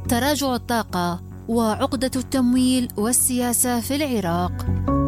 تراجع الطاقة وعقدة التمويل والسياسة في العراق.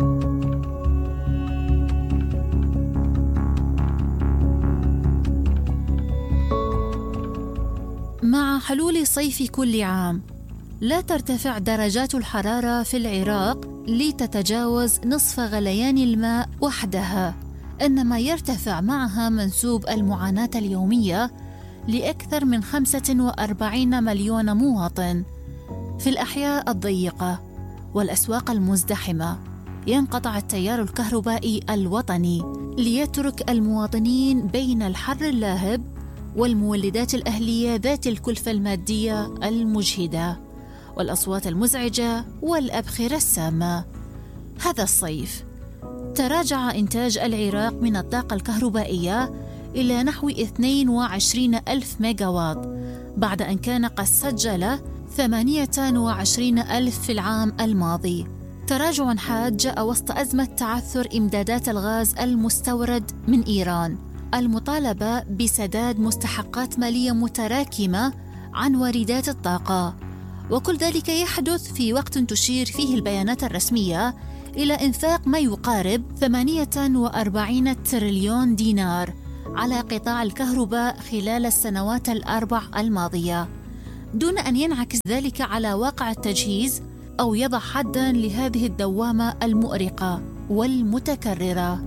مع حلول صيف كل عام لا ترتفع درجات الحرارة في العراق لتتجاوز نصف غليان الماء وحدها، إنما يرتفع معها منسوب المعاناة اليومية لأكثر من 45 مليون مواطن. في الأحياء الضيقة والأسواق المزدحمة ينقطع التيار الكهربائي الوطني ليترك المواطنين بين الحر اللاهب والمولدات الأهلية ذات الكلفة المادية المجهدة والأصوات المزعجة والأبخرة السامة. هذا الصيف تراجع إنتاج العراق من الطاقة الكهربائية إلى نحو 22 ألف ميجاوات، بعد أن كان قد سجل 28 ألف في العام الماضي. تراجع حاد جاء وسط أزمة تعثر إمدادات الغاز المستورد من إيران، المطالبة بسداد مستحقات مالية متراكمة عن واردات الطاقة، وكل ذلك يحدث في وقت تشير فيه البيانات الرسمية إلى إنفاق ما يقارب 48 تريليون دينار على قطاع الكهرباء خلال السنوات الأربع الماضية، دون أن ينعكس ذلك على واقع التجهيز أو يضع حداً لهذه الدوامة المؤرقة والمتكررة.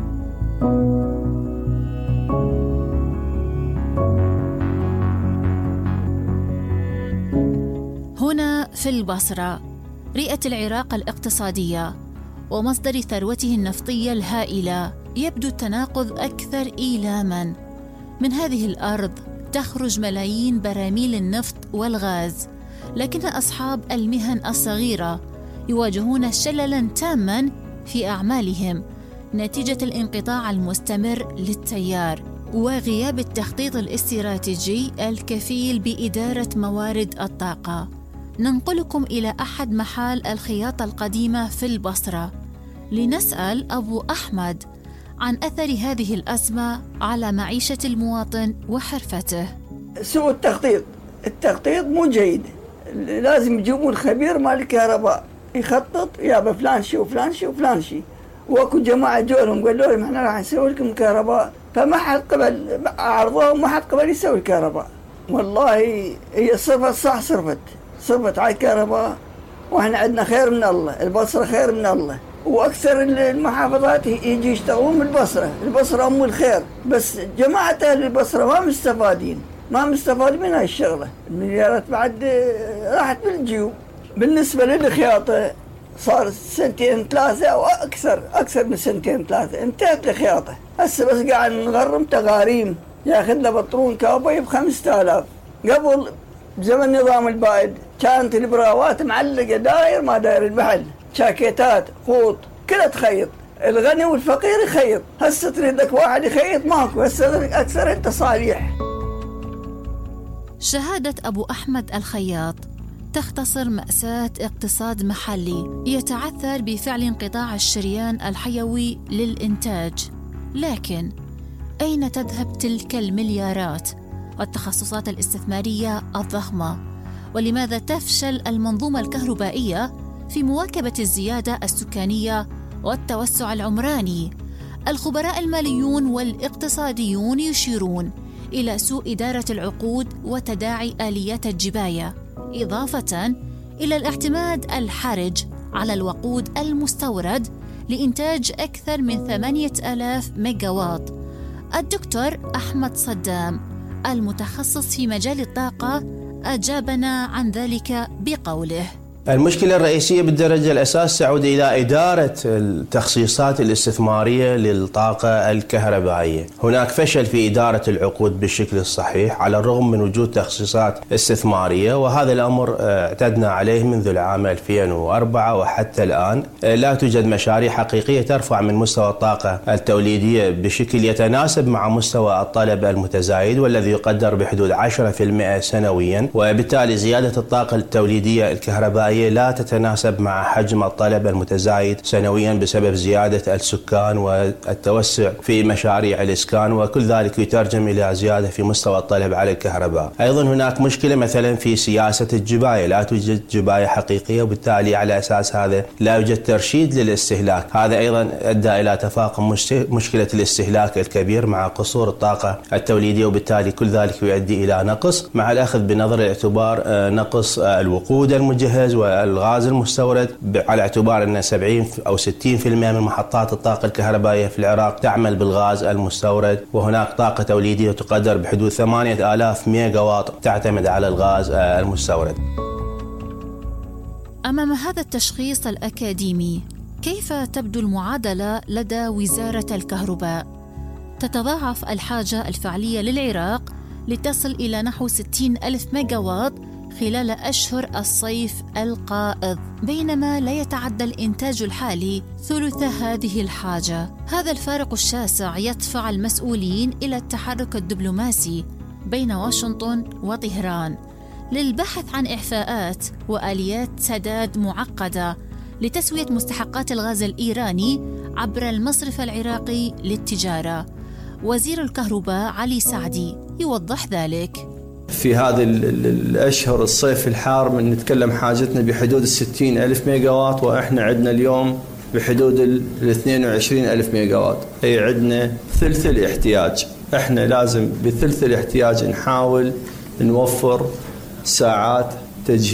هنا في البصرة، رئة العراق الاقتصادية ومصدر ثروته النفطية الهائلة، يبدو التناقض أكثر إيلاماً. من هذه الأرض تخرج ملايين براميل النفط والغاز، لكن أصحاب المهن الصغيرة يواجهون شللاً تاماً في أعمالهم نتيجة الانقطاع المستمر للتيار وغياب التخطيط الاستراتيجي الكفيل بإدارة موارد الطاقة. ننقلكم إلى أحد محال الخياطة القديمة في البصرة لنسأل أبو أحمد عن أثر هذه الأزمة على معيشة المواطن وحرفته. سوء التخطيط مو جيد، لازم يجيبون خبير مال الكهرباء يخطط يا فلان شي وفلان شي وفلان شي، واكو جماعة جولهم قالوا لهم احنا راح نسوي لكم كهرباء، فما حد قبل عرضهم، ما حد قبل يسوي الكهرباء. والله هي صرفت صح، صرفت على الكهرباء، واحنا عندنا خير من الله، البصرة خير من الله، واكثر المحافظات يجي يشتغلون من البصرة ام الخير، بس جماعة اهل البصرة ما مستفادين من هاي الشغلة. المليارات بعد راحت بالجيوب. بالنسبة للخياطة صار 2-3 أو أكثر من 2-3 انتهت الخياطة. هسه بس قاعد نغرم تغاريم، ياخذ له بطرون كاوبوي ب5000. قبل بزمن نظام البائد كانت البراوات معلقة داير ما داير المحل، شاكيتات خوط كلها تخيط، الغني والفقير يخيط. هسه تريدك واحد يخيط ماكو، هسه أكثر انت صالح. شهادة أبو أحمد الخياط تختصر مأساة اقتصاد محلي يتعثر بفعل انقطاع الشريان الحيوي للإنتاج. لكن أين تذهب تلك المليارات والتخصصات الاستثمارية الضخمة؟ ولماذا تفشل المنظومة الكهربائية في مواكبة الزيادة السكانية والتوسع العمراني؟ الخبراء الماليون والاقتصاديون يشيرون إلى سوء إدارة العقود وتداعي آليات الجباية، إضافة إلى الاعتماد الحرج على الوقود المستورد لإنتاج أكثر من 8000 ميجاوات. الدكتور أحمد صدام المتخصص في مجال الطاقة أجابنا عن ذلك بقوله: المشكلة الرئيسية بالدرجة الأساس تعود إلى إدارة التخصيصات الاستثمارية للطاقة الكهربائية. هناك فشل في إدارة العقود بالشكل الصحيح على الرغم من وجود تخصيصات استثمارية، وهذا الأمر اعتدنا عليه منذ العام 2004 وحتى الآن. لا توجد مشاريع حقيقية ترفع من مستوى الطاقة التوليدية بشكل يتناسب مع مستوى الطلب المتزايد والذي يقدر بحدود 10% سنويا، وبالتالي زيادة الطاقة التوليدية الكهربائية الجاية لا تتناسب مع حجم الطلب المتزايد سنويا بسبب زيادة السكان والتوسع في مشاريع الإسكان، وكل ذلك يترجم إلى زيادة في مستوى الطلب على الكهرباء. أيضا هناك مشكلة مثلا في سياسة الجباية، لا توجد جباية حقيقية، وبالتالي على أساس هذا لا يوجد ترشيد للاستهلاك. هذا أيضا أدى إلى تفاقم مشكلة الاستهلاك الكبير مع قصور الطاقة التوليدية، وبالتالي كل ذلك يؤدي إلى نقص، مع الأخذ بنظر الاعتبار نقص الوقود المجهز والغاز المستورد، على اعتبار أن 70 أو 60% من محطات الطاقة الكهربائية في العراق تعمل بالغاز المستورد، وهناك طاقة توليدية تقدر بحدود 8000 ميجا واط تعتمد على الغاز المستورد. أمام هذا التشخيص الأكاديمي، كيف تبدو المعادلة لدى وزارة الكهرباء؟ تتضاعف الحاجة الفعلية للعراق لتصل إلى نحو 60,000 ميجاوات خلال أشهر الصيف القائض، بينما لا يتعدى الإنتاج الحالي ثلث هذه الحاجة. هذا الفارق الشاسع يدفع المسؤولين إلى التحرك الدبلوماسي بين واشنطن وطهران للبحث عن إعفاءات وآليات سداد معقدة لتسوية مستحقات الغاز الإيراني عبر المصرف العراقي للتجارة. وزير الكهرباء علي سعدي يوضح ذلك. في هذه الأشهر الصيف الحار من نتكلم حاجتنا بحدود 60,000 ميجاوات، وإحنا عندنا اليوم بحدود 22,000 ميجاوات، أي عندنا ثلث الاحتياج. إحنا لازم بثلث الاحتياج نحاول نوفر ساعات تجهيز